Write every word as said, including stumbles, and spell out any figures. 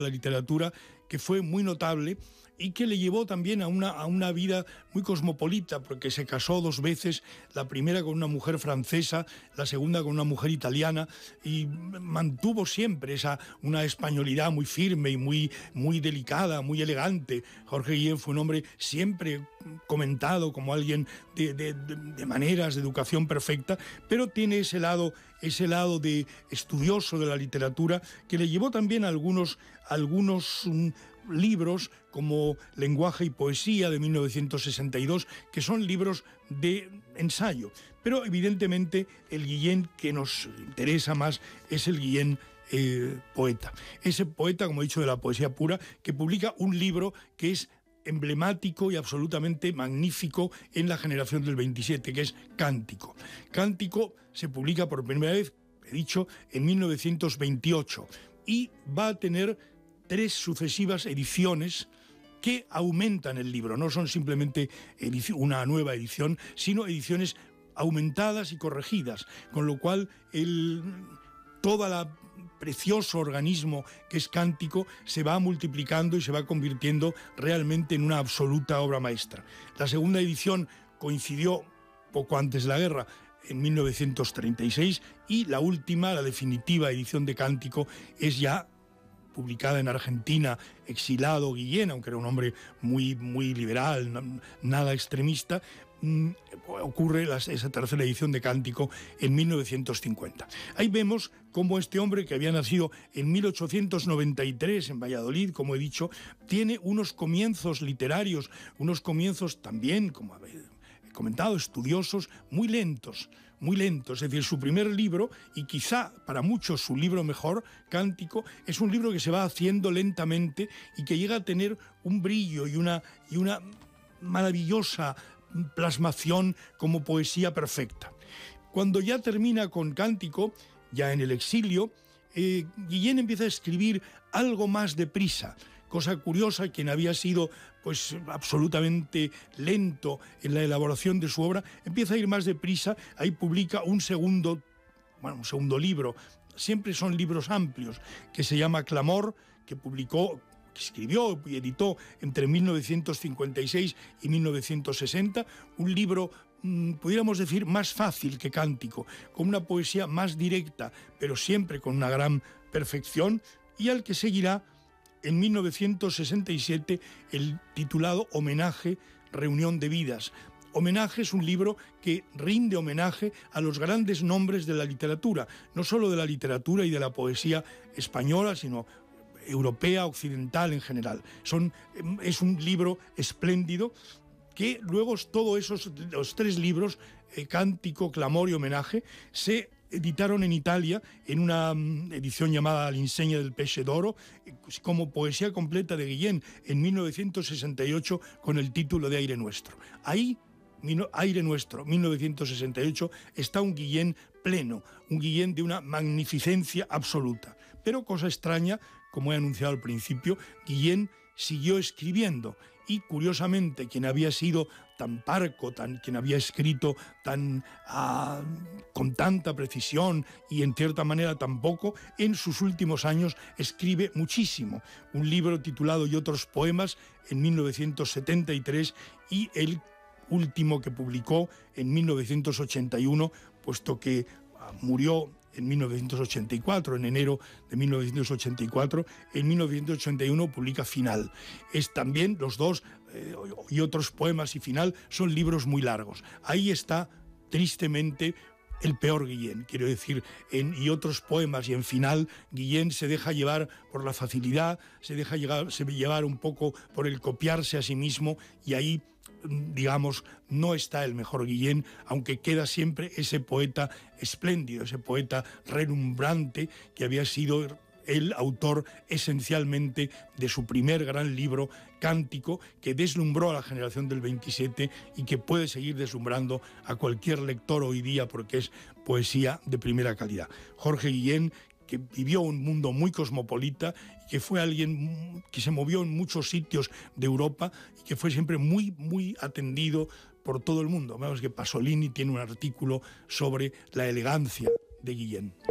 la literatura, que fue muy notable y que le llevó también a una, a una vida muy cosmopolita, porque se casó dos veces, la primera con una mujer francesa, la segunda con una mujer italiana, y mantuvo siempre esa, una españolidad muy firme y muy, muy delicada, muy elegante. Jorge Guillén fue un hombre siempre comentado como alguien de, de, de, de maneras, de educación perfecta, pero tiene ese lado, ese lado de estudioso de la literatura que le llevó también a algunos, algunos um, libros como Lenguaje y Poesía de mil novecientos sesenta y dos, que son libros de ensayo. Pero evidentemente el Guillén que nos interesa más es el Guillén eh, poeta. Ese poeta, como he dicho, de la poesía pura, que publica un libro que es emblemático y absolutamente magnífico en la generación del veintisiete, que es Cántico. Cántico se publica por primera vez, he dicho, en mil novecientos veintiocho y va a tener tres sucesivas ediciones que aumentan el libro. No son simplemente una nueva edición, sino ediciones aumentadas y corregidas, con lo cual el, todo el precioso organismo que es Cántico se va multiplicando y se va convirtiendo realmente en una absoluta obra maestra. La segunda edición coincidió poco antes de la guerra, en mil novecientos treinta y seis, y la última, la definitiva edición de Cántico, es ya publicada en Argentina, exilado Guillén, aunque era un hombre muy, muy liberal, nada extremista. mmm, ocurre la, esa tercera edición de Cántico en mil novecientos cincuenta. Ahí vemos cómo este hombre, que había nacido en mil ochocientos noventa y tres en Valladolid, como he dicho, tiene unos comienzos literarios, unos comienzos también, como he comentado, estudiosos, muy lentos, muy lentos. Es decir, su primer libro, y quizá para muchos su libro mejor, Cántico, es un libro que se va haciendo lentamente y que llega a tener un brillo y una, y una maravillosa plasmación como poesía perfecta. Cuando ya termina con Cántico, ya en el exilio, eh, Guillén empieza a escribir algo más deprisa. Cosa curiosa, quien había sido pues absolutamente lento en la elaboración de su obra, empieza a ir más deprisa. Ahí publica un segundo, bueno, un segundo libro, siempre son libros amplios, que se llama Clamor, que publicó, que escribió y editó entre mil novecientos cincuenta y seis y mil novecientos sesenta, un libro, mmm, pudiéramos decir, más fácil que Cántico, con una poesía más directa, pero siempre con una gran perfección, y al que seguirá en mil novecientos sesenta y siete el titulado Homenaje, Reunión de Vidas. Homenaje es un libro que rinde homenaje a los grandes nombres de la literatura, no solo de la literatura y de la poesía española, sino europea, occidental en general. Son, es un libro espléndido que luego todos esos los tres libros, eh, Cántico, Clamor y Homenaje, se editaron en Italia en una edición llamada L'Insegna del Pesce d'Oro, como poesía completa de Guillén en mil novecientos sesenta y ocho con el título de Aire Nuestro. Ahí, Aire Nuestro, mil novecientos sesenta y ocho, está un Guillén pleno, un Guillén de una magnificencia absoluta. Pero cosa extraña, como he anunciado al principio, Guillén siguió escribiendo y, curiosamente, quien había sido tan parco, tan, quien había escrito tan, ah, con tanta precisión y en cierta manera tan poco, en sus últimos años escribe muchísimo. Un libro titulado Y otros poemas en mil novecientos setenta y tres y el último que publicó en mil novecientos ochenta y uno, puesto que ah, murió en mil novecientos ochenta y cuatro, en enero de mil novecientos ochenta y cuatro, en mil novecientos ochenta y uno publica Final. Es también los dos, eh, y otros poemas y Final, son libros muy largos. Ahí está, tristemente, el peor Guillén. Quiero decir, en Y otros poemas y en Final, Guillén se deja llevar por la facilidad, se deja llevar, se llevar un poco por el copiarse a sí mismo, y ahí, digamos, no está el mejor Guillén, aunque queda siempre ese poeta espléndido, ese poeta relumbrante que había sido el autor esencialmente de su primer gran libro, Cántico, que deslumbró a la generación del veintisiete y que puede seguir deslumbrando a cualquier lector hoy día porque es poesía de primera calidad. Jorge Guillén, que vivió un mundo muy cosmopolita y que fue alguien que se movió en muchos sitios de Europa y que fue siempre muy, muy atendido por todo el mundo. Vemos que Pasolini tiene un artículo sobre la elegancia de Guillén.